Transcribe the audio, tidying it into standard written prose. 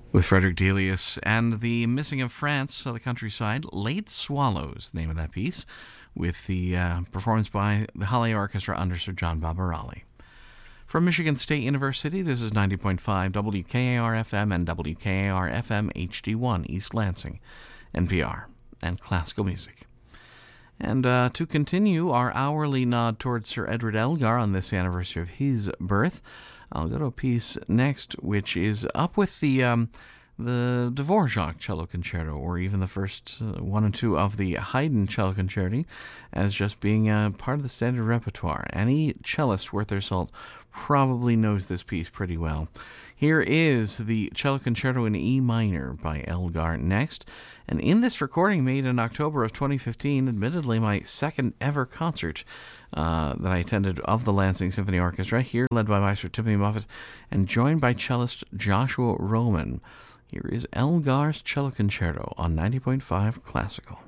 With Frederick Delius and the Missing of France, the countryside, Late Swallows, the name of that piece, with the performance by the Halle Orchestra under Sir John Barbarali. From Michigan State University, this is 90.5 WKAR-FM and WKAR-FM HD1 East Lansing, NPR, and classical music. And to continue our hourly nod towards Sir Edward Elgar on this anniversary of his birth, I'll go to a piece next, which is up with the Dvorak Cello Concerto, or even the first one and two of the Haydn Cello Concerti, as just being part of the standard repertoire. Any cellist worth their salt probably knows this piece pretty well. Here is the Cello Concerto in E minor by Elgar next. And in this recording made in October of 2015, admittedly my second ever concert that I attended of the Lansing Symphony Orchestra, here led by Maestro Timothy Moffat and joined by cellist Joshua Roman. Here is Elgar's Cello Concerto on 90.5 Classical.